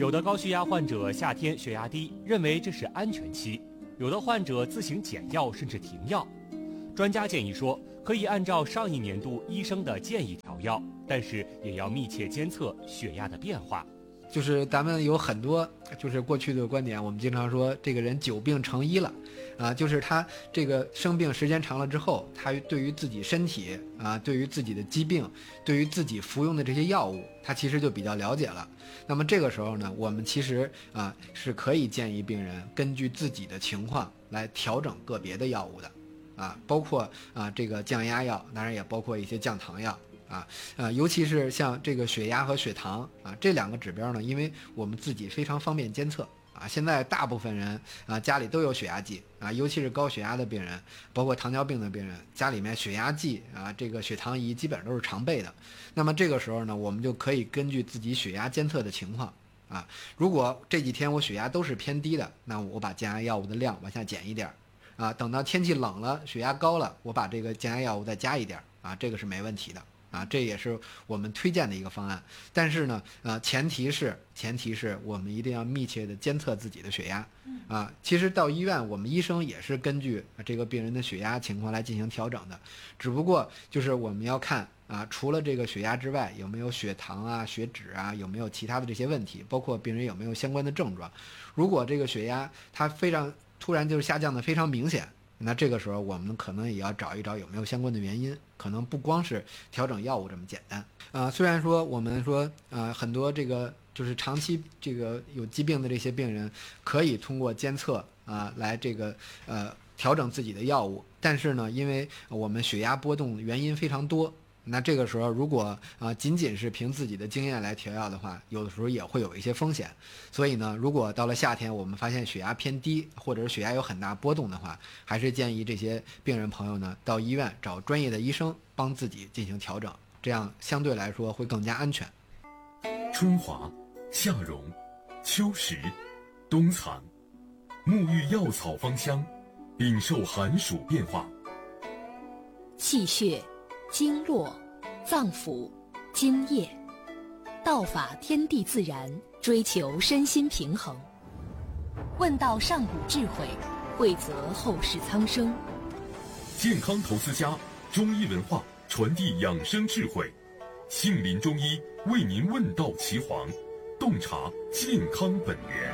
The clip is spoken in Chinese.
有的高血压患者夏天血压低，认为这是安全期；有的患者自行减药甚至停药。专家建议说，可以按照上一年度医生的建议调药，但是也要密切监测血压的变化。 就是咱们有很多就是过去的观点，我们经常说这个人久病成医了就是他这个生病时间长了之后，他对于自己身体对于自己的疾病，对于自己服用的这些药物，他其实就比较了解了。那么这个时候呢，我们其实是可以建议病人根据自己的情况来调整个别的药物的包括这个降压药，当然也包括一些降糖药尤其是像这个血压和血糖这两个指标呢，因为我们自己非常方便监测现在大部分人家里都有血压计尤其是高血压的病人，包括糖尿病的病人，家里面血压计这个血糖仪基本上都是常备的。那么这个时候呢，我们就可以根据自己血压监测的情况如果这几天我血压都是偏低的，那我把降压药物的量往下减一点等到天气冷了，血压高了，我把这个降压药物再加一点这个是没问题的这也是我们推荐的一个方案。但是呢前提是我们一定要密切的监测自己的血压其实到医院我们医生也是根据这个病人的血压情况来进行调整的，只不过就是我们要看除了这个血压之外，有没有血糖血脂有没有其他的这些问题，包括病人有没有相关的症状。如果这个血压它非常突然就是下降的非常明显，那这个时候我们可能也要找一找有没有相关的原因，可能不光是调整药物这么简单虽然说我们说很多这个就是长期这个有疾病的这些病人可以通过监测来这个调整自己的药物，但是呢，因为我们血压波动原因非常多，那这个时候如果仅仅是凭自己的经验来调药的话，有的时候也会有一些风险。所以呢，如果到了夏天我们发现血压偏低，或者是血压有很大波动的话，还是建议这些病人朋友呢到医院找专业的医生帮自己进行调整，这样相对来说会更加安全。 春华、夏蓉、秋实、冬藏，沐浴药草芳香，禀受寒暑变化。 气血、经络、脏腑、津液，道法天地自然，追求身心平衡。问道上古智慧，惠泽后世苍生。 健康投资家，中医文化传递养生智慧，杏林中医为您问道岐黄，洞察健康本源。